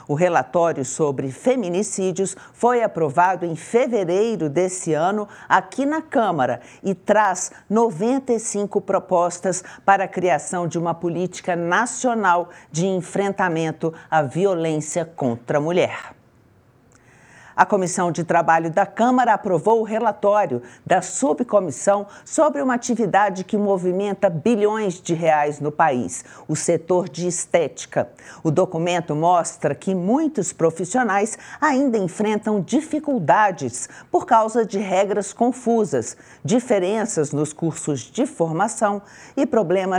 O relatório sobre feminicídios foi aprovado em fevereiro desse ano aqui na Câmara e traz 95 propostas para a criação de uma política nacional de enfrentamento à violência contra a mulher. A Comissão de Trabalho da Câmara aprovou o relatório da subcomissão sobre uma atividade que movimenta bilhões de reais no país, o setor de estética. O documento mostra que muitos profissionais ainda enfrentam dificuldades por causa de regras confusas, diferenças nos cursos de formação e problemas